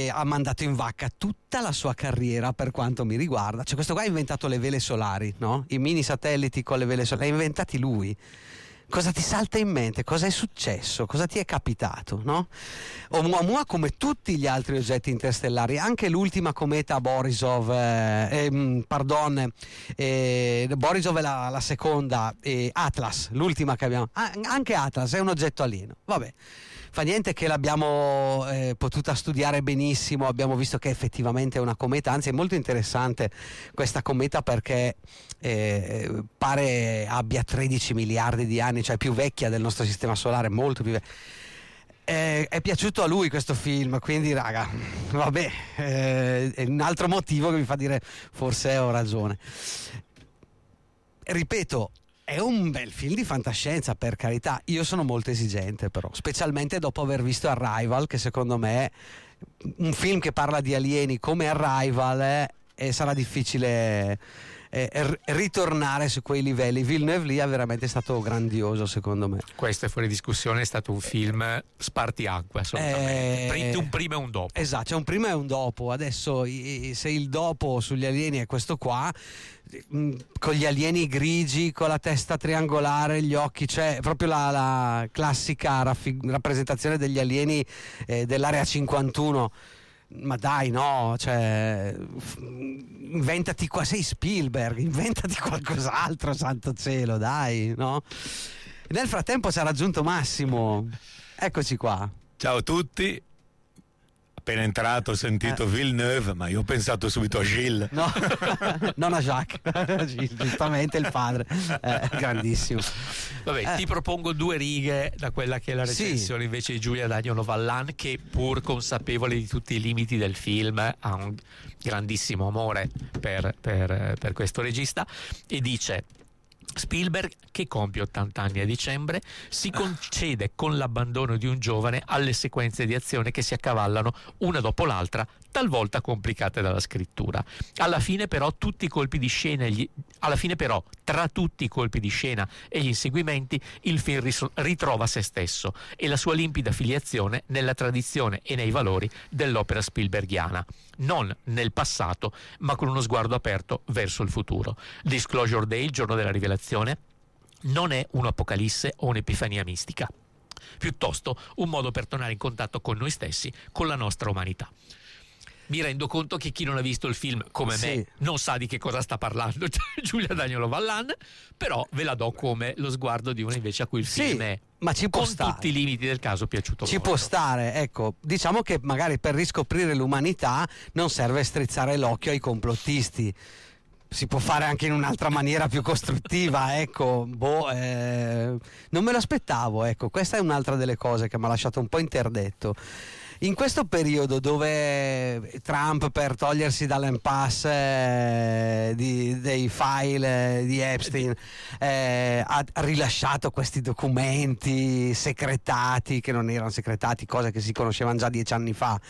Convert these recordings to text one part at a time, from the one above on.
ha mandato in vacca tutta la sua carriera per quanto mi riguarda. Cioè, questo qua ha inventato le vele solari, no? I mini satelliti con le vele solari, li ha inventati lui. Cosa ti salta in mente? Cosa è successo? Cosa ti è capitato, no? Oumuamua, come tutti gli altri oggetti interstellari, anche l'ultima cometa Borisov, Borisov è la seconda, Atlas, l'ultima che abbiamo. Anche Atlas è un oggetto alieno. Vabbè. Fa niente che l'abbiamo potuta studiare benissimo, abbiamo visto che effettivamente è una cometa, anzi è molto interessante questa cometa perché pare abbia 13 miliardi di anni, cioè più vecchia del nostro sistema solare, molto più vecchia. È piaciuto a lui questo film, quindi raga, vabbè, è un altro motivo che mi fa dire forse ho ragione. Ripeto, è un bel film di fantascienza, per carità. Io sono molto esigente però, specialmente dopo aver visto Arrival, che secondo me è un film che parla di alieni come Arrival, e sarà difficile ritornare su quei livelli. Villeneuve lì è veramente stato grandioso, secondo me. Questo è fuori discussione, è stato un film spartiacque, assolutamente. Un prima e un dopo. Esatto, c'è un prima e un dopo. Adesso se il dopo sugli alieni è questo qua, con gli alieni grigi, con la testa triangolare, gli occhi, cioè proprio la classica rappresentazione degli alieni dell'area 51. Ma dai, no, cioè inventati qua, sei Spielberg, inventati qualcos'altro, santo cielo, dai, no? Nel frattempo si è raggiunto Massimo, eccoci qua. Ciao a tutti. Appena entrato ho sentito Villeneuve, ma io ho pensato subito a Gilles. No, non a Jacques, Gilles, giustamente il padre, grandissimo. Vabbè, ti propongo due righe da quella che è la recensione invece di Giulia Dagno Vallan, che pur consapevole di tutti i limiti del film ha un grandissimo amore per questo regista, e dice: Spielberg, che compie 80 anni a dicembre, si concede con l'abbandono di un giovane alle sequenze di azione che si accavallano una dopo l'altra, talvolta complicate dalla scrittura. Alla fine però tra tutti i colpi di scena e gli inseguimenti il film ritrova se stesso e la sua limpida filiazione nella tradizione e nei valori dell'opera spielbergiana, non nel passato ma con uno sguardo aperto verso il futuro. Disclosure Day, il giorno della rivelazione, non è un'apocalisse o un'epifania mistica, piuttosto un modo per tornare in contatto con noi stessi, con la nostra umanità. Mi rendo conto che chi non ha visto il film come me non sa di che cosa sta parlando Giulia Dagno Vallan, però ve la do come lo sguardo di una invece a cui il film è, ma ci può con stare. tutti i limiti del caso, piaciuto ci molto. Può stare, ecco, diciamo che magari per riscoprire l'umanità non serve strizzare l'occhio ai complottisti, si può fare anche in un'altra maniera più costruttiva, ecco, non me lo aspettavo, ecco, questa è un'altra delle cose che mi ha lasciato un po' interdetto. In questo periodo dove Trump, per togliersi dall'impasse dei file di Epstein, ha rilasciato questi documenti secretati, che non erano secretati, cose che si conoscevano già 10 anni fa,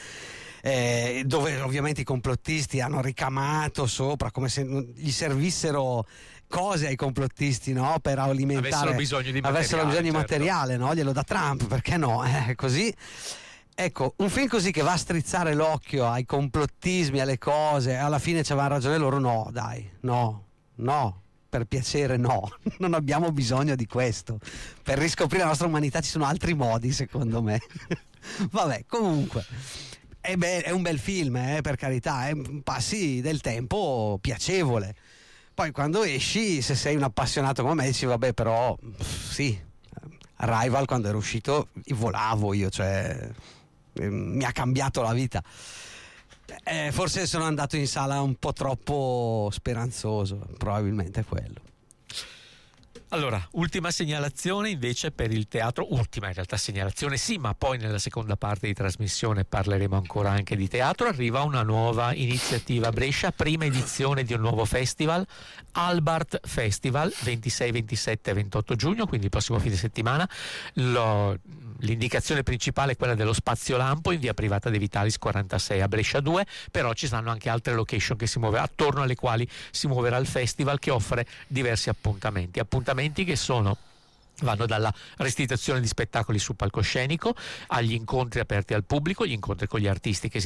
dove ovviamente i complottisti hanno ricamato sopra, come se gli servissero cose ai complottisti, no? Per alimentare, avessero bisogno di materiale, no? Glielo dà Trump, perché no? Così. Ecco, un film così che va a strizzare l'occhio ai complottismi, alle cose, alla fine ci avevano ragione loro, no, dai, no, per piacere no, non abbiamo bisogno di questo. Per riscoprire la nostra umanità ci sono altri modi, secondo me. Vabbè, comunque, è un bel film, per carità, passi del tempo piacevole. Poi quando esci, se sei un appassionato come me, dici vabbè, però sì, Arrival quando era uscito volavo io, cioè mi ha cambiato la vita. Forse sono andato in sala un po' troppo speranzoso, probabilmente è quello. Allora, ultima segnalazione invece per il teatro, ultima in realtà segnalazione sì, ma poi nella seconda parte di trasmissione parleremo ancora anche di teatro. Arriva una nuova iniziativa a Brescia, prima edizione di un nuovo festival, Albart Festival, 26, 27 e 28 giugno, quindi il prossimo fine settimana. L'indicazione principale è quella dello Spazio Lampo in via Privata De Vitalis 46 a Brescia 2, però ci saranno anche altre location che si muoverà, attorno alle quali si muoverà il festival, che offre diversi appuntamenti che vanno dalla restituzione di spettacoli sul palcoscenico agli incontri aperti al pubblico, gli incontri con gli artisti che si